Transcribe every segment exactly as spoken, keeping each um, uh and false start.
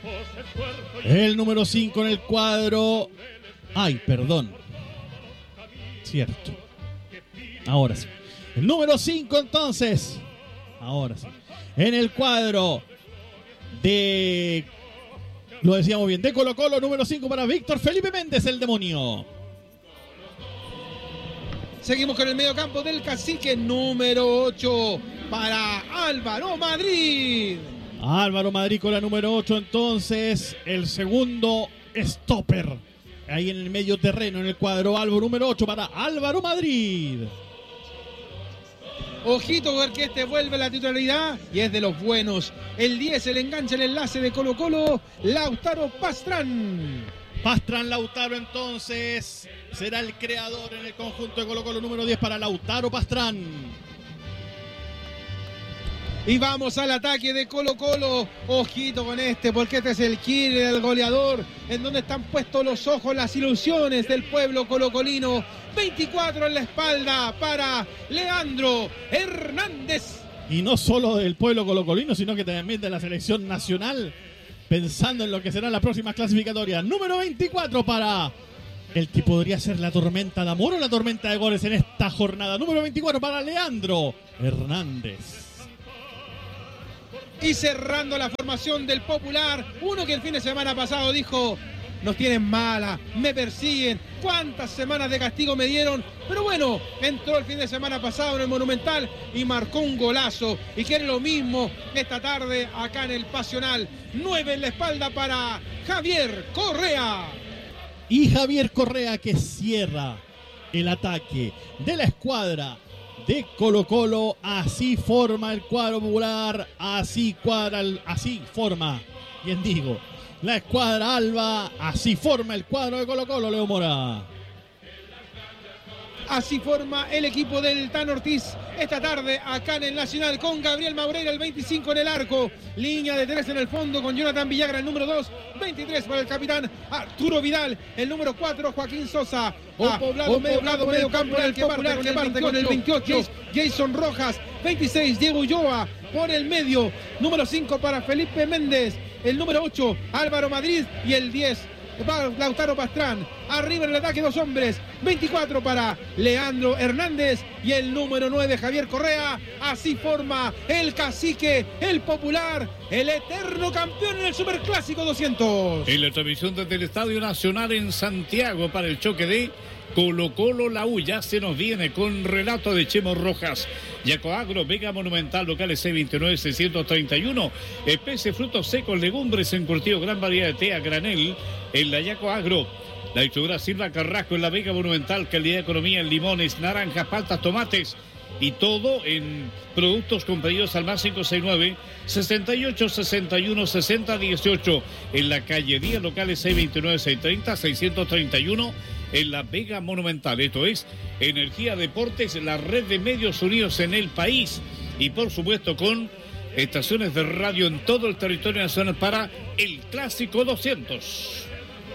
El número cinco en el cuadro. Ay, perdón. Cierto. Ahora sí. El número cinco entonces. Ahora sí. En el cuadro de... Lo decíamos bien. De Colo Colo, número cinco para Víctor Felipe Méndez, el demonio. Seguimos con el medio campo del Cacique, número ocho para Álvaro Madrid. Álvaro Madrid con la número ocho, entonces el segundo stopper. Ahí en el medio terreno, en el cuadro Álvaro número ocho para Álvaro Madrid. Ojito porque este vuelve a la titularidad y es de los buenos. El diez, el enganche, el enlace de Colo Colo, Lautaro Pastrán. Pastrán Lautaro entonces será el creador en el conjunto de Colo Colo, número diez para Lautaro Pastrán. Y vamos al ataque de Colo Colo. Ojito con este, porque este es el killer, el goleador, en donde están puestos los ojos, las ilusiones del pueblo colocolino. veinticuatro en la espalda para Leandro Hernández. Y no solo del pueblo colocolino, sino que también de la selección nacional, pensando en lo que serán las próximas clasificatorias. Número veinticuatro para el que podría ser la tormenta de amor o la tormenta de goles en esta jornada. Número veinticuatro para Leandro Hernández. Y cerrando la formación del Popular, uno que el fin de semana pasado dijo: nos tienen mala, me persiguen, cuántas semanas de castigo me dieron, pero bueno, entró el fin de semana pasado en el Monumental y marcó un golazo, y quiere lo mismo esta tarde acá en el Pasional. Nueve en la espalda para Javier Correa. Y Javier Correa que cierra el ataque de la escuadra de Colo Colo. Así forma el cuadro popular, así cuadra, el, así forma, bien digo, la escuadra alba, así forma el cuadro de Colo Colo, Leo Mora. Así forma el equipo del Tan Ortiz esta tarde acá en el Nacional, con Gabriel Maureira, el veinticinco en el arco, línea de tres en el fondo con Jonathan Villagra, el número dos, veintitrés para el capitán Arturo Vidal, el número cuatro, Joaquín Sosa, un poblado, un medio, poblado medio campo en el que parte, que parte con el veintiocho, Jason Rojas, veintiséis, Diego Ulloa por el medio, número cinco para Felipe Méndez, el número ocho, Álvaro Madrid, y el diez, Lautaro Pastrán. Arriba en el ataque dos hombres, veinticuatro para Leandro Hernández y el número nueve, Javier Correa. Así forma el Cacique, el Popular, el eterno campeón en el Superclásico doscientos. En la transmisión desde el Estadio Nacional en Santiago para el choque de Colo Colo, la U ya se nos viene con relato de Chemo Rojas. Yacoagro, Vega Monumental, locales C veintinueve seiscientos treinta y uno. Especies, frutos secos, legumbres, encurtido, gran variedad de té a granel en la Yacoagro. La distribuidora Silva Carrasco en la Vega Monumental, calidad de economía en limones, naranjas, paltas, tomates y todo en productos con pedidos al más cinco seis nueve, sesenta y ocho, sesenta y uno, sesenta, dieciocho. En la calle Díaz, locales C veintinueve seiscientos treinta, seiscientos treinta y uno. En la Vega Monumental. Esto es Energía Deportes, la red de medios unidos en el país, y por supuesto con estaciones de radio en todo el territorio nacional para el Clásico doscientos.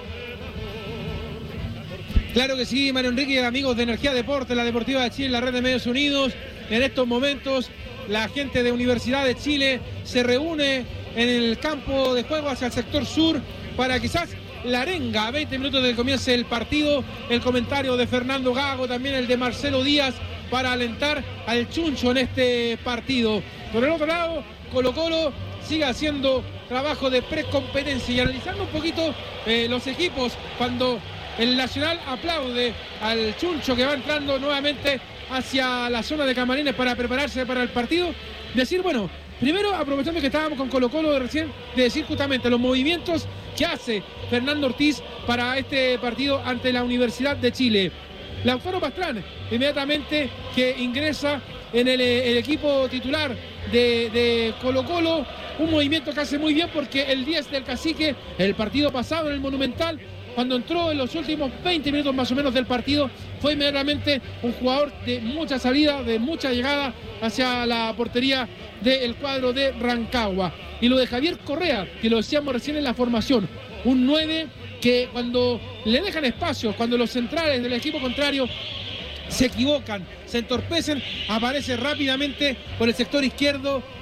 Claro que sí, Mario Enrique, amigos de Energía Deportes, la Deportiva de Chile, la red de medios unidos. En estos momentos la gente de Universidad de Chile se reúne en el campo de juego hacia el sector sur para quizás la arenga, a veinte minutos del comienzo del partido, el comentario de Fernando Gago, también el de Marcelo Díaz, para alentar al Chuncho en este partido. Por el otro lado, Colo Colo sigue haciendo trabajo de precompetencia y analizando un poquito eh, los equipos cuando el Nacional aplaude al Chuncho que va entrando nuevamente hacia la zona de camarines para prepararse para el partido. Decir, bueno, primero, aprovechando que estábamos con Colo Colo de recién, de decir justamente los movimientos que hace Fernando Ortiz para este partido ante la Universidad de Chile. Lautaro Pastrán, inmediatamente que ingresa en el, el equipo titular de, de Colo Colo, un movimiento que hace muy bien porque el diez del Cacique, el partido pasado en el Monumental, cuando entró en los últimos veinte minutos más o menos del partido, fue inmediatamente un jugador de mucha salida, de mucha llegada hacia la portería del cuadro de Rancagua. Y lo de Javier Correa, que lo decíamos recién en la formación, un nueve que cuando le dejan espacio, cuando los centrales del equipo contrario se equivocan, se entorpecen, aparece rápidamente por el sector izquierdo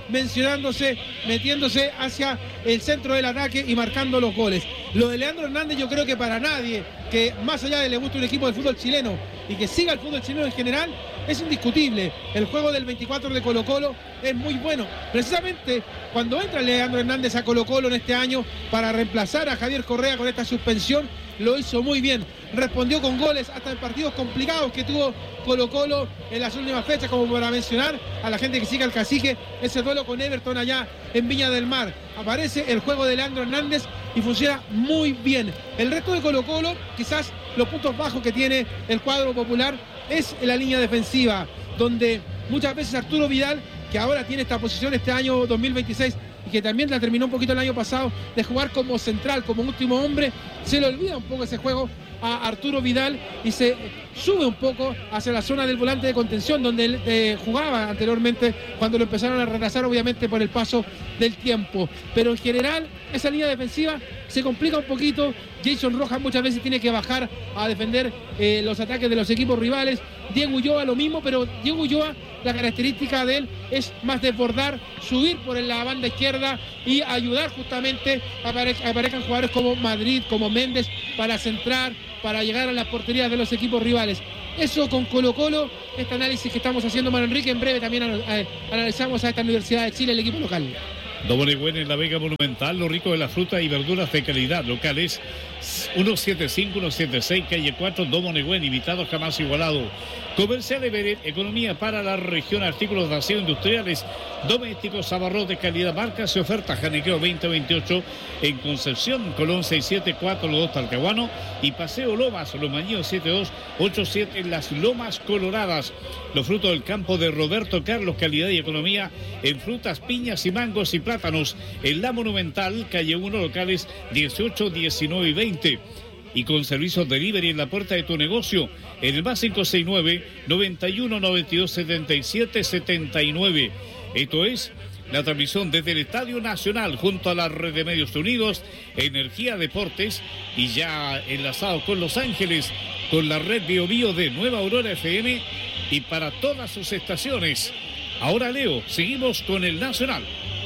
mencionándose, metiéndose hacia el centro del ataque y marcando los goles. Lo de Leandro Hernández, yo creo que para nadie que más allá de le guste un equipo del fútbol chileno y que siga el fútbol chileno en general, es indiscutible. El juego del veinticuatro de Colo Colo es muy bueno. Precisamente cuando entra Leandro Hernández a Colo Colo en este año para reemplazar a Javier Correa con esta suspensión, lo hizo muy bien. Respondió con goles hasta en partidos complicados que tuvo Colo Colo en las últimas fechas, como para mencionar a la gente que sigue al Cacique, ese duelo con Everton allá en Viña del Mar. Aparece el juego de Leandro Hernández y funciona muy bien. El resto de Colo Colo, quizás los puntos bajos que tiene el cuadro popular es en la línea defensiva, donde muchas veces Arturo Vidal, que ahora tiene esta posición este año dos mil veintiséis y que también la terminó un poquito el año pasado, de jugar como central, como último hombre, se le olvida un poco ese juego a Arturo Vidal y se sube un poco hacia la zona del volante de contención donde él eh, jugaba anteriormente, cuando lo empezaron a retrasar obviamente por el paso del tiempo. Pero en general esa línea defensiva se complica un poquito. Jason Rojas muchas veces tiene que bajar a defender eh, los ataques de los equipos rivales. Diego Ulloa lo mismo, pero Diego Ulloa, la característica de él es más desbordar, subir por la banda izquierda y ayudar justamente a que aparezcan jugadores como Madrid, como Méndez, para centrar, para llegar a las porterías de los equipos rivales. Eso con Colo Colo, este análisis que estamos haciendo, Manuel Enrique. En breve también analizamos a esta Universidad de Chile, el equipo local. Doble Buen en la Vega Monumental, lo rico de las frutas y verduras de calidad locales. ciento setenta y cinco, ciento setenta y seis, calle cuatro, Domo Negüen, invitado jamás igualado. Comercial Everett, economía para la región, artículos de aseo industriales, domésticos, abarrotes de calidad, marcas y ofertas. Janiqueo veinte veintiocho en Concepción, Colón seiscientos setenta y cuatro, Los Dos Talcahuano y Paseo Lomas, Los Mañíos setenta y dos ochenta y siete en Las Lomas Coloradas. Los frutos del campo de Roberto Carlos, calidad y economía en frutas, piñas y mangos y plátanos en La Monumental, calle uno, locales dieciocho, diecinueve y veinte. Y con servicios delivery en la puerta de tu negocio, en el más cinco seis nueve, noventa y uno, noventa y dos, setenta y siete, setenta y nueve. Esto es la transmisión desde el Estadio Nacional junto a la red de Medios Unidos, Energía Deportes, y ya enlazado con Los Ángeles, con la red Bio Bio de Nueva Aurora F M y para todas sus estaciones. Ahora, Leo, seguimos con el Nacional.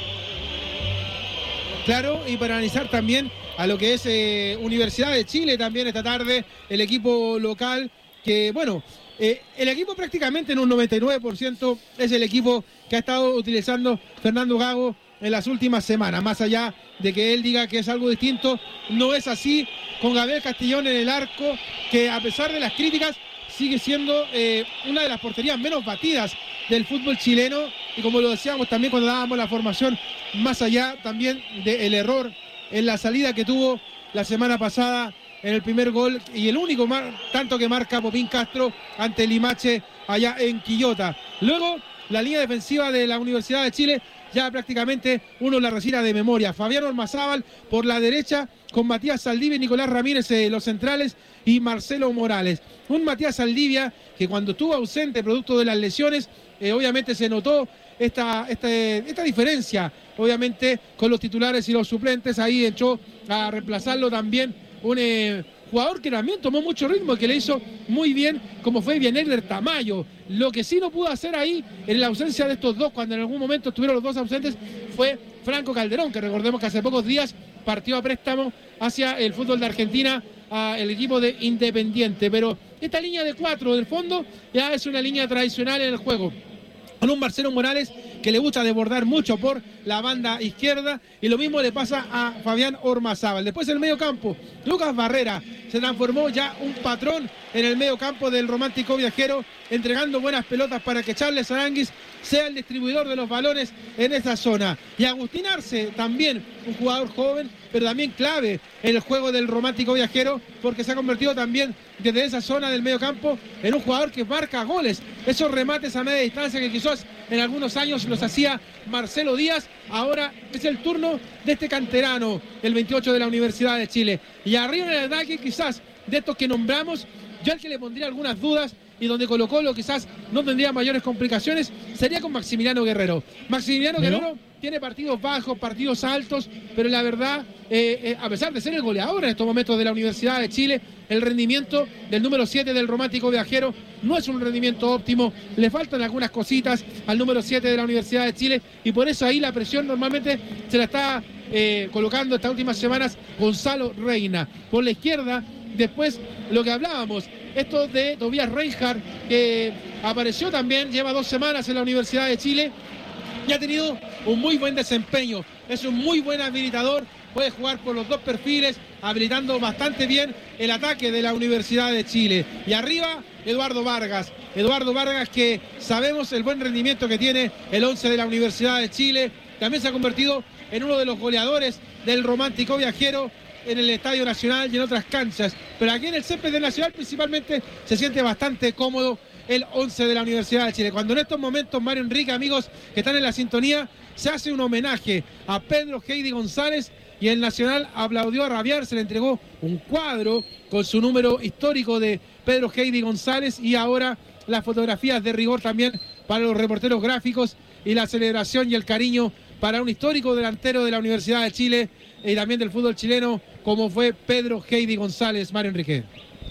Claro, y para analizar también a lo que es eh, Universidad de Chile también esta tarde, el equipo local, que bueno, eh, el equipo prácticamente en un noventa y nueve por ciento es el equipo que ha estado utilizando Fernando Gago en las últimas semanas, más allá de que él diga que es algo distinto, no es así, con Gabriel Castellón en el arco, que a pesar de las críticas sigue siendo eh, una de las porterías menos batidas del fútbol chileno, y como lo decíamos también cuando dábamos la formación, más allá también del error en la salida que tuvo la semana pasada en el primer gol y el único mar, tanto que marca Popín Castro ante Limache allá en Quillota. Luego la línea defensiva de la Universidad de Chile ya prácticamente uno la recita de memoria. Fabián Ormazábal por la derecha con Matías Saldivia y Nicolás Ramírez eh, los centrales y Marcelo Morales. Un Matías Saldivia que cuando estuvo ausente producto de las lesiones eh, obviamente se notó esta, esta, esta diferencia obviamente con los titulares y los suplentes. Ahí echó a reemplazarlo también un eh, jugador que también tomó mucho ritmo y que le hizo muy bien, como fue Bienegler Tamayo. Lo que sí no pudo hacer ahí en la ausencia de estos dos, cuando en algún momento estuvieron los dos ausentes, fue Franco Calderón, que recordemos que hace pocos días partió a préstamo hacia el fútbol de Argentina, al equipo de Independiente. Pero esta línea de cuatro del fondo ya es una línea tradicional en el juego, con un Marcelo Morales que le gusta desbordar mucho por la banda izquierda, y lo mismo le pasa a Fabián Ormazábal. Después el medio campo, Lucas Barrera se transformó ya un patrón en el medio campo del Romántico Viajero, entregando buenas pelotas para que Charles Aranguis sea el distribuidor de los balones en esta zona. Y Agustín Arce, también un jugador joven, pero también clave en el juego del Romántico Viajero, porque se ha convertido también desde esa zona del medio campo en un jugador que marca goles. Esos remates a media distancia que quizás en algunos años los hacía Marcelo Díaz, ahora es el turno de este canterano, el veintiocho de la Universidad de Chile. Y arriba en el ataque, quizás de estos que nombramos, yo al que le pondría algunas dudas y donde Colo Colo quizás no tendría mayores complicaciones, sería con Maximiliano Guerrero. Maximiliano ¿Pero? Guerrero tiene partidos bajos, partidos altos, pero la verdad, eh, eh, a pesar de ser el goleador en estos momentos de la Universidad de Chile, el rendimiento del número siete del Romántico Viajero no es un rendimiento óptimo, le faltan algunas cositas al número siete de la Universidad de Chile, y por eso ahí la presión normalmente se la está eh, colocando estas últimas semanas Gonzalo Reina. Por la izquierda, después lo que hablábamos, esto de Tobias Reinhardt, que apareció también, lleva dos semanas en la Universidad de Chile y ha tenido un muy buen desempeño, es un muy buen habilitador, puede jugar por los dos perfiles, habilitando bastante bien el ataque de la Universidad de Chile. Y arriba, Eduardo Vargas, Eduardo Vargas, que sabemos el buen rendimiento que tiene el once de la Universidad de Chile, también se ha convertido en uno de los goleadores del Romántico Viajero en el Estadio Nacional y en otras canchas, pero aquí en el césped del Nacional principalmente se siente bastante cómodo el once de la Universidad de Chile. Cuando en estos momentos, Mario Enrique, amigos que están en la sintonía, se hace un homenaje a Pedro Heidi González y el Nacional aplaudió a rabiar, se le entregó un cuadro con su número histórico de Pedro Heidi González y ahora las fotografías de rigor también para los reporteros gráficos y la celebración y el cariño para un histórico delantero de la Universidad de Chile y también del fútbol chileno como fue Pedro Heidi González. Mario Enrique.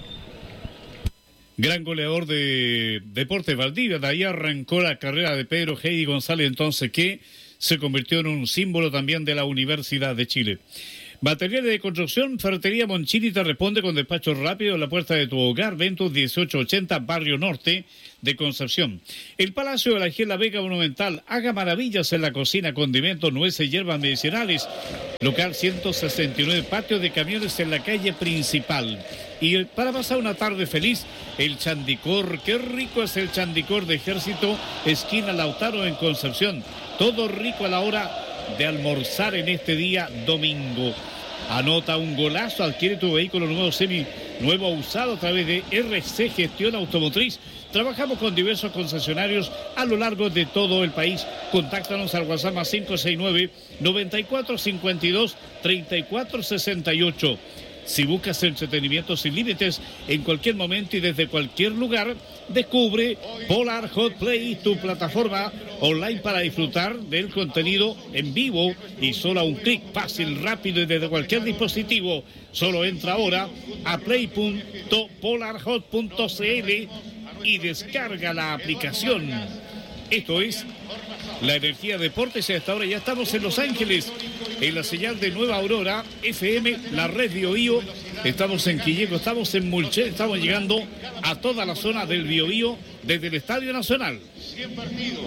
Gran goleador de Deportes Valdivia, de ahí arrancó la carrera de Pedro Heidi González, entonces que se convirtió en un símbolo también de la Universidad de Chile. Materiales de construcción, Ferretería Monchini te responde con despacho rápido en la puerta de tu hogar. Ventus dieciocho ochenta, Barrio Norte de Concepción. El Palacio de la Higiene, la Vega Monumental, haga maravillas en la cocina, condimentos, nueces, hierbas medicinales. Local ciento sesenta y nueve, patio de camiones en la calle principal. Y para pasar una tarde feliz, el Chandicor. Qué rico es el Chandicor de Ejército, esquina Lautaro en Concepción. Todo rico a la hora de almorzar en este día domingo. Anota un golazo, adquiere tu vehículo nuevo, semi nuevo o usado a través de R C Gestión Automotriz. Trabajamos con diversos concesionarios a lo largo de todo el país. Contáctanos al WhatsApp más cinco seis nueve, noventa y cuatro cincuenta y dos, treinta y cuatro sesenta y ocho. Si buscas entretenimiento sin límites en cualquier momento y desde cualquier lugar, descubre Polar Hot Play, tu plataforma online para disfrutar del contenido en vivo y solo a un clic, fácil, rápido y desde cualquier dispositivo. Solo entra ahora a play punto polar hot punto c l y descarga la aplicación. Esto es La Energía Deportes y hasta ahora ya estamos en Los Ángeles, en la señal de Nueva Aurora F M, la red Biobío. Estamos en Quilleco, estamos en Mulché, estamos llegando a toda la zona del Biobío desde el Estadio Nacional. cien partidos,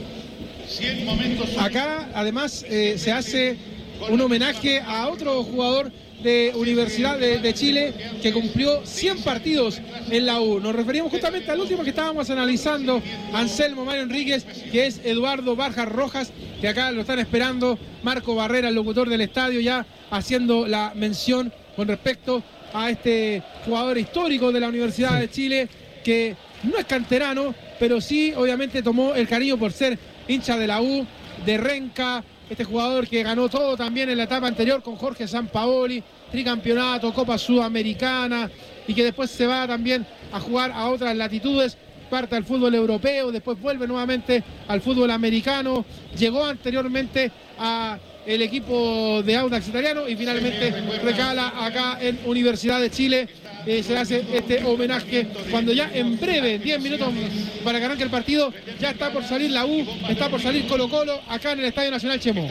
cien momentos. Acá además eh, se hace un homenaje a otro jugador de Universidad de, de Chile que cumplió cien partidos en la U. Nos referimos justamente al último que estábamos analizando, Anselmo Mario Enríquez, que es Eduardo Vargas Rojas, que acá lo están esperando. Marco Barrera, el locutor del estadio, ya haciendo la mención con respecto a este jugador histórico de la Universidad de Chile, que no es canterano, pero sí obviamente tomó el cariño por ser hincha de la U, de Renca. Este jugador que ganó todo también en la etapa anterior con Jorge Sampaoli, tricampeonato, Copa Sudamericana, y que después se va también a jugar a otras latitudes, parte al fútbol europeo, después vuelve nuevamente al fútbol americano, llegó anteriormente a el equipo de Audax Italiano y finalmente recala acá en Universidad de Chile. Eh, se hace este homenaje cuando ya en breve, diez minutos para que arranque el partido, ya está por salir la U, está por salir Colo Colo acá en el Estadio Nacional Chemo.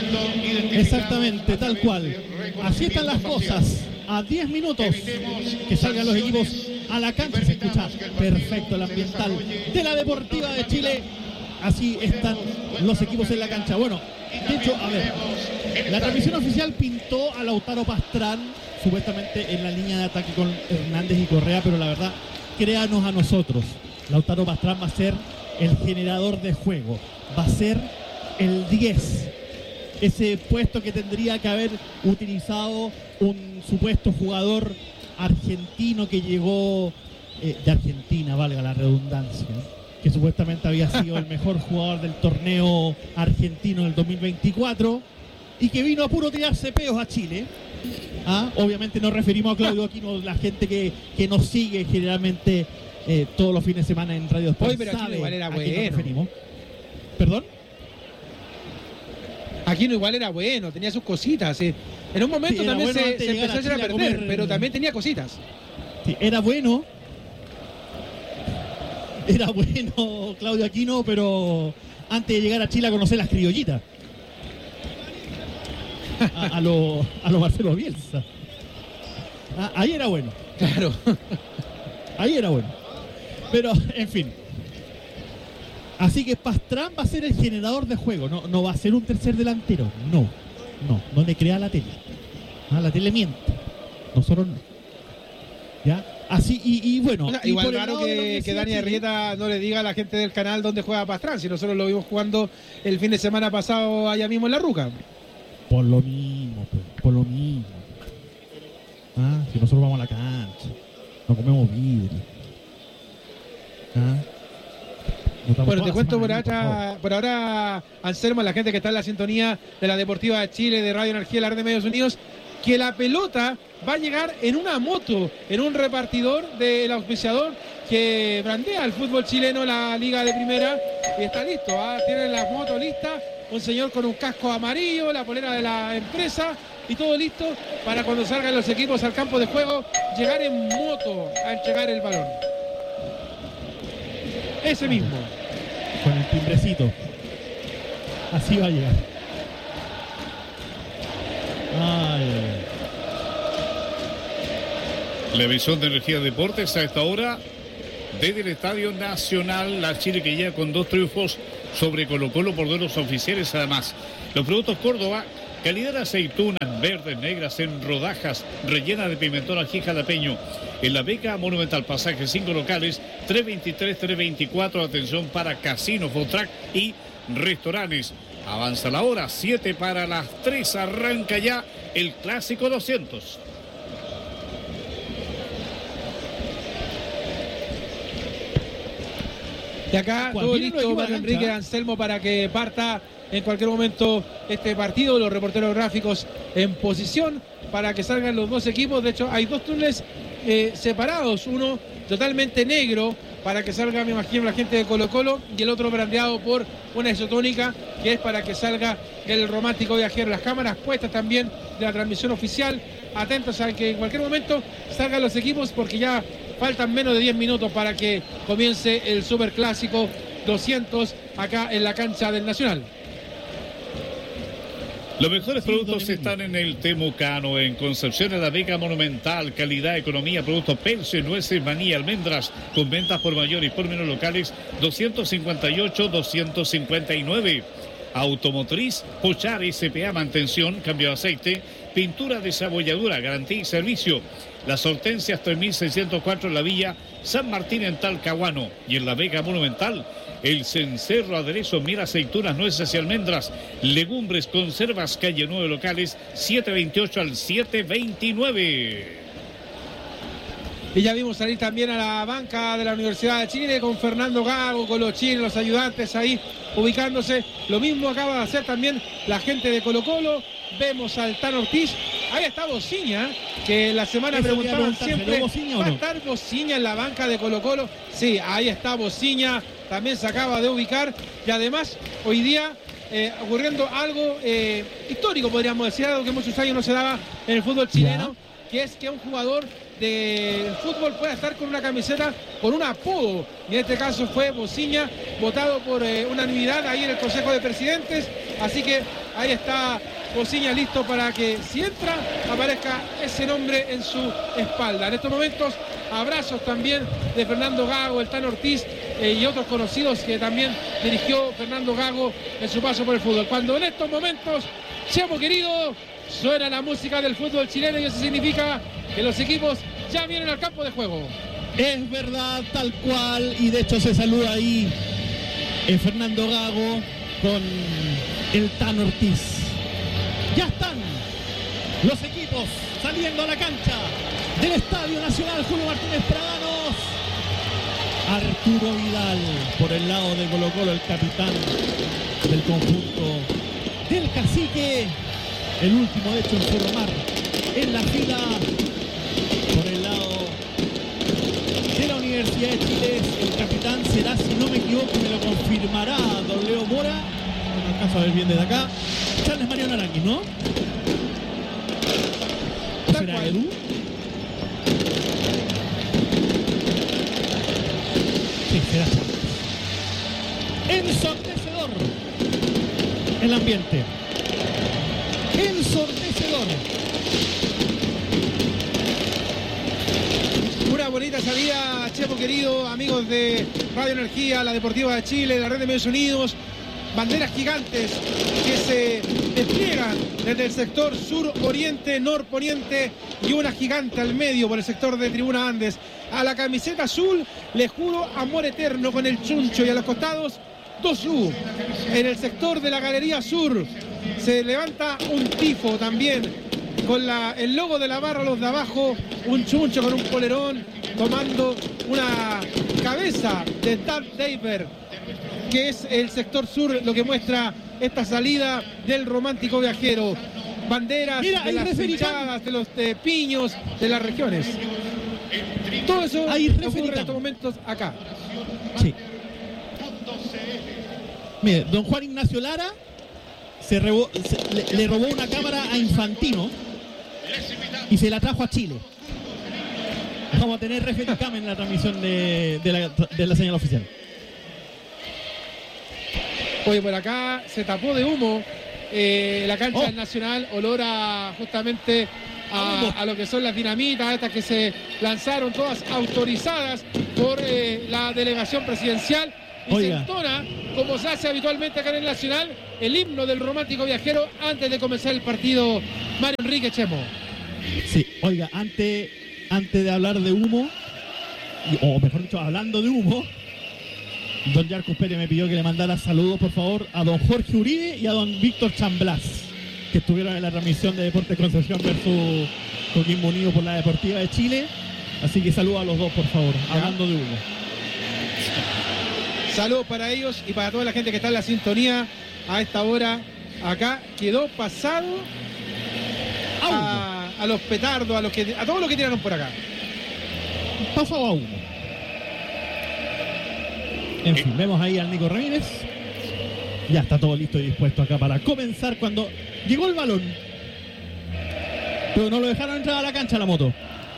Exactamente, tal cual. Así están las cosas. A diez minutos que salgan los equipos a la cancha, se escucha perfecto el ambiental de la Deportiva de Chile. Así están los equipos en la cancha. Bueno, de hecho, a ver, la transmisión oficial pintó a Lautaro Pastrán supuestamente en la línea de ataque con Hernández y Correa, pero la verdad, créanos a nosotros, Lautaro Pastrán va a ser el generador de juego, va a ser el diez, ese puesto que tendría que haber utilizado un supuesto jugador argentino que llegó eh, de Argentina, valga la redundancia, que supuestamente había sido el mejor jugador del torneo argentino del dos mil veinticuatro y que vino a puro tirarse peos a Chile. ¿Ah? Obviamente nos referimos a Claudio Aquino, la gente que, que nos sigue generalmente eh, todos los fines de semana en Radio Sport. Hoy, pero sabe igual era a bueno. qué nos referimos. ¿Perdón? Aquino igual era bueno, tenía sus cositas. ¿sí? En un momento Sí, también bueno se, se empezó a echar a perder, comer... pero también tenía cositas. Sí, era bueno. Era bueno Claudio Aquino, pero antes de llegar a Chile a conocer las criollitas. A, a lo, a lo Marcelo Bielsa. Ah, ahí era bueno. Claro. Ahí era bueno. Pero, en fin. Así que Pastrán va a ser el generador de juego. No, no va a ser un tercer delantero. No. No. No le crea la tele. Ah, la tele miente. Nosotros no. ¿Ya? Así, y, y bueno. O sea, y igual por el raro lado de la que, que Universidad Dani de Chile, Arrieta no le diga a la gente del canal dónde juega Pastrán, si nosotros lo vimos jugando el fin de semana pasado allá mismo en La Ruca. Por lo mismo, pues, por lo mismo. Ah, si nosotros vamos a la cancha, no comemos vidrio. Ah. No estamos Bueno, toda te la cuento por, semana aquí, por ahora, favor. por ahora, Anselmo, a la gente que está en la sintonía de la Deportiva de Chile, de Radio Energía, la red de Medios Unidos, que la pelota va a llegar en una moto, en un repartidor del auspiciador que brandea el fútbol chileno, la Liga de Primera, y está listo, ¿ah? Tienen las motos listas, un señor con un casco amarillo, la polera de la empresa y todo listo para cuando salgan los equipos al campo de juego, llegar en moto a entregar el balón. Ese mismo. Con el timbrecito. Así va a llegar. Ay, ay, ay. La emisión de Energía Deportes a esta hora desde el Estadio Nacional, la Chile que llega con dos triunfos sobre Colo Colo por duelos oficiales. Además, los productos Córdoba, calidad de aceitunas verdes, negras en rodajas, rellena de pimentón, ají jalapeño. En la beca Monumental, pasaje cinco locales, tres veintitrés, tres veinticuatro, atención para casino, food truck y restaurantes. Avanza la hora, siete para las tres, arranca ya el Clásico doscientos. Y acá ¿Cuál? todo Viene listo, los Mario equipos de la Enrique cancha. Anselmo, para que parta en cualquier momento este partido. Los reporteros gráficos en posición para que salgan los dos equipos. De hecho, hay dos túneles eh, separados. Uno totalmente negro para que salga, me imagino, la gente de Colo Colo, y el otro brandeado por una isotónica que es para que salga el romántico viajero. Las cámaras puestas también de la transmisión oficial. Atentos a que en cualquier momento salgan los equipos, porque ya faltan menos de diez minutos para que comience el Superclásico doscientos acá en la cancha del Nacional. Los mejores Sí, productos doble están en el Temucano, en Concepción, en la Beca Monumental, calidad, economía, productos Pelce, nueces, maní, almendras, con ventas por mayor y por menor locales, doscientos cincuenta y ocho, doscientos cincuenta y nueve. Automotriz, Pochar, S P A, mantención, cambio de aceite, pintura, desabolladura, garantía y servicio. Las Hortensias tres mil seiscientos cuatro en la Villa San Martín en Talcahuano, y en la Vega Monumental el cencerro, aderezo, miel, aceitunas, nueces y almendras, legumbres, conservas, calle nueve locales, siete veintiocho al siete veintinueve. Y ya vimos salir también a la banca de la Universidad de Chile con Fernando Gago, con los chinos, los ayudantes ahí ubicándose. Lo mismo acaba de hacer también la gente de Colo Colo. Vemos al Tano Ortiz. Ahí está Bociña, que la semana Eso preguntaban quería siempre, preguntarse, ¿no, Bociña o ¿va a no? estar Bociña en la banca de Colo Colo? Sí, ahí está Bociña, también se acaba de ubicar. Y además, hoy día eh, ocurriendo algo eh, histórico, podríamos decir, algo que muchos años no se daba en el fútbol chileno, que es que un jugador del fútbol pueda estar con una camiseta con un apodo, y en este caso fue Bociña, votado por eh, unanimidad ahí en el Consejo de Presidentes. Así que ahí está Bociña listo para que, si entra, aparezca ese nombre en su espalda. En estos momentos, abrazos también de Fernando Gago, el Tano Ortiz eh, y otros conocidos que también dirigió Fernando Gago en su paso por el fútbol. Cuando en estos momentos, Chemo querido, suena la música del fútbol chileno, y eso significa que los equipos ya vienen al campo de juego. Es verdad, tal cual, y de hecho se saluda ahí eh, Fernando Gago con el Tano Ortiz. Ya están los equipos saliendo a la cancha del Estadio Nacional Julio Martínez Pradanos. Arturo Vidal por el lado de Colo Colo, el capitán del conjunto del Cacique, el último de hecho en formar en la fila. Por el lado de la Universidad de Chile, el capitán será, si no me equivoco, me lo confirmará don Leo Mora, no alcanzo a ver bien desde acá, capitán es Mariano Aranguis, ¿no? Tal ¿Será cual. Edu? Sí, será Chávez. Ensordecedor el ambiente. Ensordecedor. Una bonita salida, Chepo querido, amigos de Radio Energía, la Deportiva de Chile, la Red de Medios Unidos. Banderas gigantes que se despliegan desde el sector sur-oriente, norponiente y una gigante al medio por el sector de Tribuna Andes. A la camiseta azul le juro amor eterno con el chuncho y a los costados dos U. En el sector de la Galería Sur se levanta un tifo también con la, el logo de la barra, los de abajo, un chuncho con un polerón tomando una cabeza de Darth Vader, que es el sector sur lo que muestra esta salida del romántico viajero. Banderas Mira, de hay las referee hinchadas, de los de piños, de las regiones. Todo eso Hay ocurre referee en estos momentos acá. Sí. Mire, don Juan Ignacio Lara se robó, se- le, le robó una cámara a Infantino y se la trajo a Chile. Vamos a tener referee cam en la transmisión de, de, la, de la señal oficial. Oye, por acá se tapó de humo eh, la cancha Oh. del Nacional, olor a justamente A humo. a, a lo que son las dinamitas, estas que se lanzaron todas autorizadas por eh, la delegación presidencial. Y Oiga. se entona, como se hace habitualmente acá en el Nacional, el himno del romántico viajero antes de comenzar el partido. Mario Enrique Chemo. Sí, oiga, antes, antes de hablar de humo, y- o mejor dicho, hablando de humo, don Yarcus Pérez me pidió que le mandara saludos, por favor, a don Jorge Uribe y a don Víctor Chamblas, que estuvieron en la transmisión de Deportes Concepción versus Coquimbo Unido por la Deportiva de Chile. Así que saludos a los dos, por favor, hablando de humo. Saludos para ellos y para toda la gente que está en la sintonía a esta hora. Acá quedó pasado a, a los petardos, a los que a todos los que tiraron por acá. Pasado a humo. En fin, vemos ahí al Nico Ramírez. Ya está todo listo y dispuesto acá para comenzar cuando llegó el balón. Pero no lo dejaron entrar a la cancha la moto.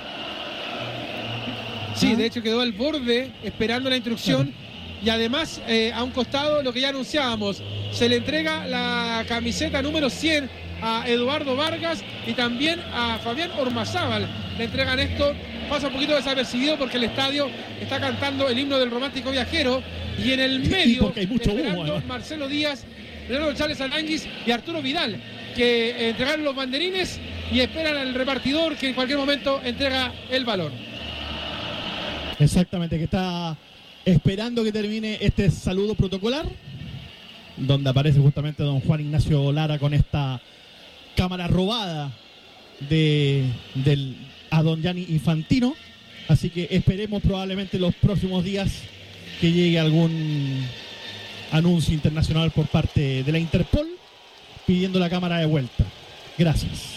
Sí, Ah. de hecho quedó al borde esperando la instrucción. Y además, eh, a un costado, lo que ya anunciábamos, se le entrega la camiseta número cien a Eduardo Vargas y también a Fabián Ormazábal. Le entregan esto, pasa un poquito desapercibido porque el estadio está cantando el himno del romántico viajero y en el Sí, medio, porque hay mucho humo, esperando además. Marcelo Díaz, Leonardo Chávez Aranguis y Arturo Vidal, que eh, entregaron los banderines y esperan al repartidor que en cualquier momento entrega el balón. Exactamente, que está esperando que termine este saludo protocolar, donde aparece justamente don Juan Ignacio Lara con esta cámara robada de del, a don Gianni Infantino. Así que esperemos probablemente los próximos días que llegue algún anuncio internacional por parte de la Interpol pidiendo la cámara de vuelta. Gracias.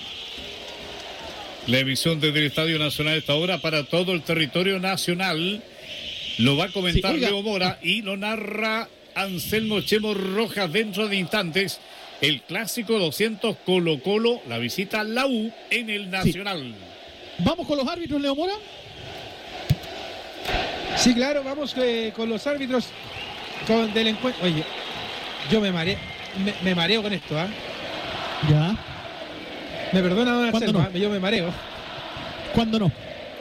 La emisión desde el Estadio Nacional a esta hora para todo el territorio nacional. Lo va a comentar Sí, oiga. Leo Mora y lo narra Anselmo Chemo Rojas dentro de instantes. El clásico doscientos Colo Colo, la visita a la U en el Nacional. Vamos con los árbitros, Leo Mora. Sí, claro, vamos eh, con los árbitros con del encuentro. Oye, yo me mareo, me, me mareo con esto, ¿ah? Ya. Me perdona, don ¿Cuándo Anselmo, no? ¿ah? Yo me mareo. ¿Cuándo no?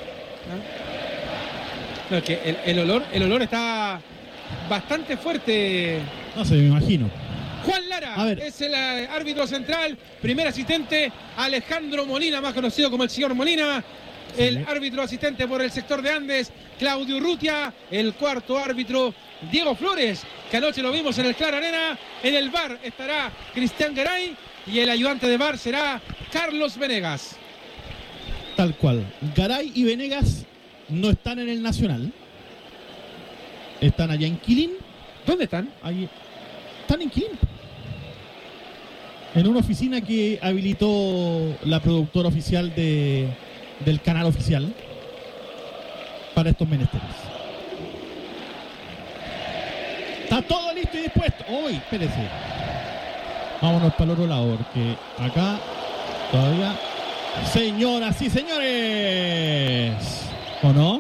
No, es que el, el olor, el olor está bastante fuerte. No sé, me imagino. Juan Lara A ver. es el eh, árbitro central, primer asistente Alejandro Molina, más conocido como el señor Molina. El Sí. árbitro asistente por el sector de Andes, Claudio Urrutia. El cuarto árbitro, Diego Flores, que anoche lo vimos en el Clara Arena. En el V A R estará Cristian Garay y el ayudante de V A R será Carlos Venegas. Tal cual. Garay y Venegas no están en el Nacional. Están allá en Quilín. ¿Dónde están? Ahí. Están en Quilín. En una oficina que habilitó la productora oficial de, del canal oficial para estos menesteres. Está todo listo y dispuesto. Uy, espérese. vámonos para el otro lado, porque acá todavía... Señoras y señores, ¿o no?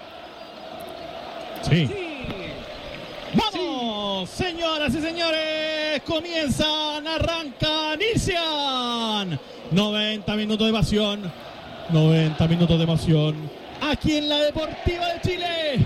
Sí. Sí. ¡Vamos! Sí. Señoras y señores, comienzan, arrancan, inician. noventa minutos de pasión. noventa minutos de emoción. Aquí en la Deportiva de Chile.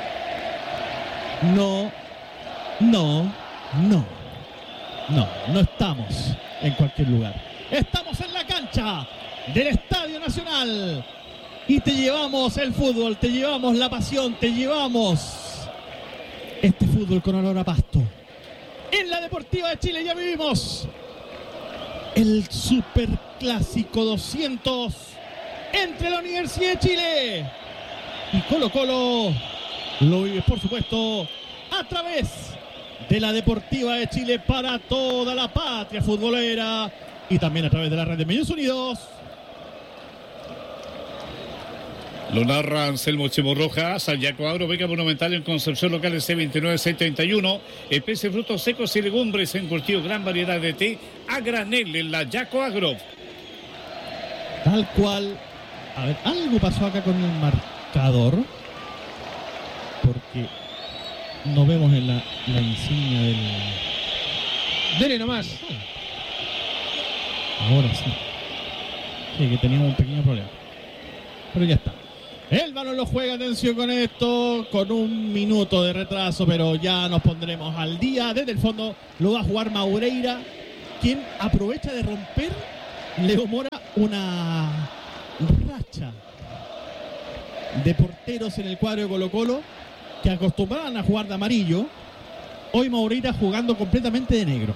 No, no, no. No, no estamos en cualquier lugar. Estamos en la cancha del Estadio Nacional y te llevamos el fútbol, te llevamos la pasión, te llevamos este fútbol con olor a pasto. En la Deportiva de Chile ya vivimos el Superclásico doscientos entre la Universidad de Chile y Colo Colo. Lo vives, por supuesto, a través de la Deportiva de Chile para toda la patria futbolera y también a través de la red de Medios Unidos. Lo narra Anselmo Chemo Rojas, Yaco Agro, Beca Monumental en Concepción, locales C veintinueve setenta y uno, especie de frutos secos y legumbres en cultivo, gran variedad de té a granel en la Yaco Agro. Tal cual. A ver, algo pasó acá con el marcador, porque no vemos en la, la insignia del... Dele nomás. Ahora sí. Sí, que teníamos un pequeño problema, pero ya está. El balón lo juega, atención con esto, con un minuto de retraso, pero ya nos pondremos al día. Desde el fondo lo va a jugar Maureira, quien aprovecha de romper, Leo Mora, una racha de porteros en el cuadro de Colo Colo que acostumbraban a jugar de amarillo. Hoy Maureira jugando completamente de negro.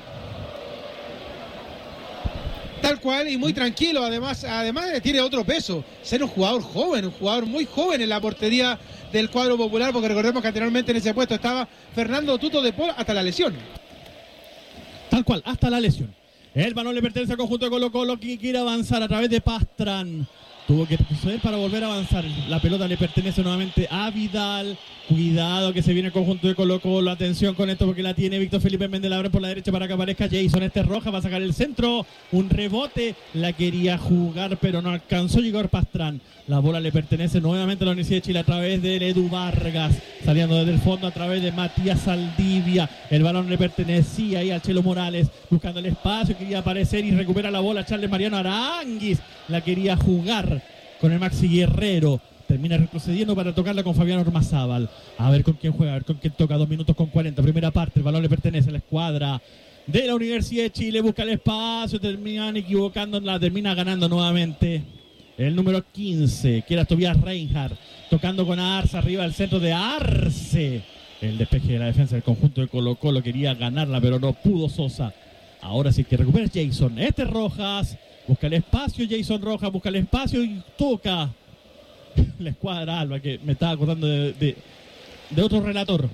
Tal cual y muy tranquilo, además, además tiene otro peso, ser un jugador joven, un jugador muy joven en la portería del cuadro popular, porque recordemos que anteriormente en ese puesto estaba Fernando Tuto de Paul hasta la lesión. Tal cual, hasta la lesión. El balón le pertenece al conjunto de Colo Colo que quiere avanzar a través de Pastrán. Tuvo que proceder para volver a avanzar. La pelota le pertenece nuevamente a Vidal. Cuidado que se viene el conjunto de Colo Colo. Atención con esto porque la tiene Víctor Felipe Méndez. La abre por la derecha para que aparezca Jason. Este es Roja, va a sacar el centro. Un rebote. La quería jugar pero no alcanzó. Igor Pastrán. La bola le pertenece nuevamente a la Universidad de Chile a través de Edu Vargas. Saliendo desde el fondo a través de Matías Saldivia. El balón le pertenecía ahí al Chelo Morales. Buscando el espacio. Quería aparecer y recupera la bola Charles Mariano Aranguis. La quería jugar con el Maxi Guerrero. Termina retrocediendo para tocarla con Fabián Ormazábal. A ver con quién juega, a ver con quién toca. Dos minutos con cuarenta. Primera parte. El balón le pertenece a la escuadra de la Universidad de Chile. Busca el espacio. Terminan equivocando. La termina ganando nuevamente el número quince, que era Tobias Reinhardt. Tocando con Arce. Arriba del centro de Arce. El despeje de la defensa del conjunto de Colo Colo. Quería ganarla, pero no pudo Sosa. Ahora sí que recupera Jason. Este es Rojas. Busca el espacio. Jason Rojas busca el espacio y toca la escuadra Alba, que me estaba acordando de, de, de otro relator.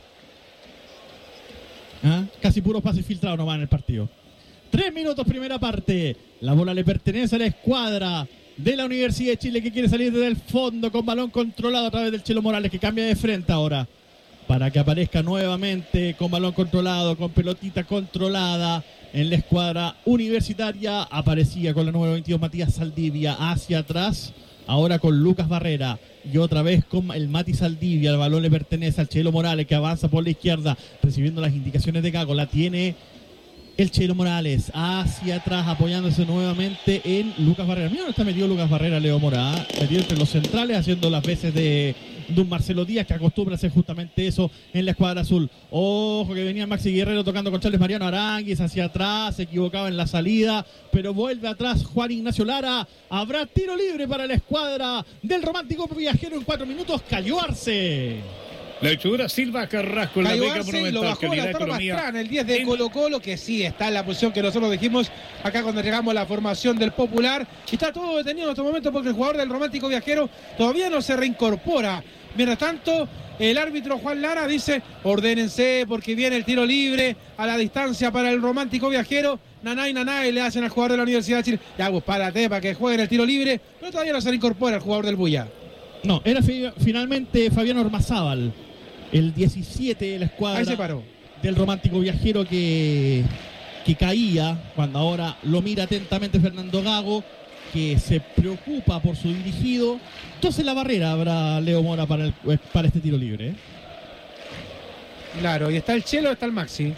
¿Ah? Casi puros pases filtrados nomás en el partido. Tres minutos, primera parte. La bola le pertenece a la escuadra de la Universidad de Chile que quiere salir desde el fondo con balón controlado a través del Chelo Morales, que cambia de frente ahora para que aparezca nuevamente con balón controlado, con pelotita controlada en la escuadra universitaria. Aparecía con la número veintidós Matías Saldivia hacia atrás. Ahora con Lucas Barrera y otra vez con el Mati Saldivia. El balón le pertenece al Chelo Morales, que avanza por la izquierda recibiendo las indicaciones de Gago. La tiene el Chelo Morales hacia atrás apoyándose nuevamente en Lucas Barrera. Mira dónde está metido Lucas Barrera, Leo Mora, metido entre los centrales haciendo las veces de, de un Marcelo Díaz, que acostumbra a hacer justamente eso en la escuadra azul. Ojo que venía Maxi Guerrero tocando con Charles Mariano Aranguis hacia atrás, se equivocaba en la salida, pero vuelve atrás Juan Ignacio Lara. Habrá tiro libre para la escuadra del Romántico Viajero en cuatro minutos. Cayó Arce. La hechura Silva Carrasco en la Beca Monumental. Lo bajó la Pastrán, el diez de en... Colo Colo, que sí está en la posición que nosotros dijimos acá cuando llegamos a la formación del Popular. Y está todo detenido en estos momentos porque el jugador del Romántico Viajero todavía no se reincorpora. Mientras tanto, el árbitro Juan Lara dice: ordénense porque viene el tiro libre a la distancia para el Romántico Viajero. Nanay, nanay, le hacen al jugador de la Universidad de Chile. Ya, pues párate para que jueguen el tiro libre, pero todavía no se reincorpora el jugador del Bulla. No, era fi- finalmente Fabián Ormazábal, el diecisiete de la escuadra Ahí se paró. del Romántico Viajero, que que caía, cuando ahora lo mira atentamente Fernando Gago, que se preocupa por su dirigido. Entonces la barrera habrá Leo Mora para, el, para este tiro libre, ¿eh? Claro, y está el Chelo, está el Maxi.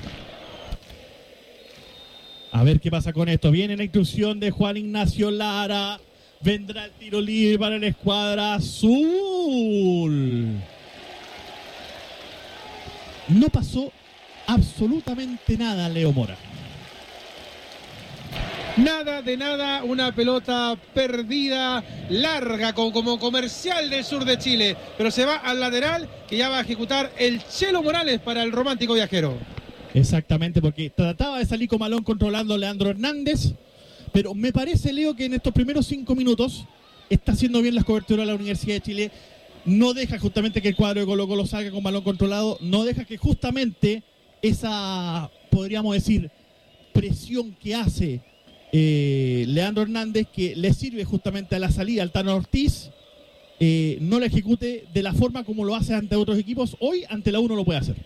A ver qué pasa con esto. Viene la instrucción de Juan Ignacio Lara. Vendrá el tiro libre para la escuadra azul. No pasó absolutamente nada, Leo Mora. Nada de nada, una pelota perdida, larga, como, como comercial del sur de Chile. Pero se va al lateral, que ya va a ejecutar el Chelo Morales para el romántico viajero. Exactamente, porque trataba de salir con balón controlando Leandro Hernández. Pero me parece, Leo, que en estos primeros cinco minutos está haciendo bien las coberturas de la Universidad de Chile. No deja justamente que el cuadro de Colo Colo salga con balón controlado. No deja que justamente esa, podríamos decir, presión que hace eh, Leandro Hernández, que le sirve justamente a la salida al Tano Ortiz, eh, no la ejecute de la forma como lo hace ante otros equipos. Hoy ante la U no lo puede hacer.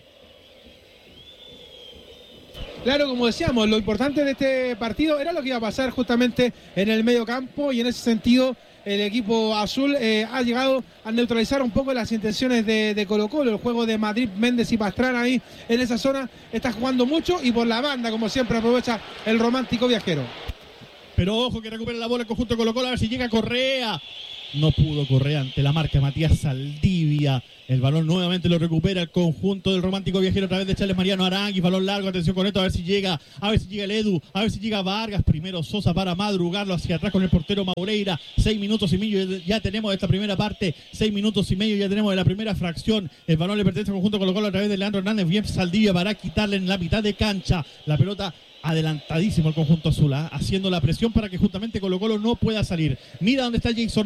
Claro, como decíamos, lo importante de este partido era lo que iba a pasar justamente en el medio campo, y en ese sentido el equipo azul eh, ha llegado a neutralizar un poco las intenciones de, de Colo Colo. El juego de Madrid, Méndez y Pastrana ahí en esa zona está jugando mucho, y por la banda, como siempre, aprovecha el romántico viajero. Pero ojo que recupera la bola el conjunto de Colo Colo, a ver si llega Correa. No pudo Correa ante la marca Matías Saldivia. El balón nuevamente lo recupera el conjunto del romántico viajero a través de Charles Mariano Aranguis. Balón largo, atención con esto, a ver si llega, a ver si llega el Edu, a ver si llega Vargas. Primero Sosa para madrugarlo hacia atrás con el portero Maureira. Seis minutos y medio ya tenemos de esta primera parte. Seis minutos y medio ya tenemos de la primera fracción. El balón le pertenece al conjunto Colo Colo a través de Leandro Hernández. Bien Saldivia para quitarle en la mitad de cancha. La pelota adelantadísimo el conjunto azul, ¿eh? Haciendo la presión para que justamente Colo Colo no pueda salir. Mira dónde está Jason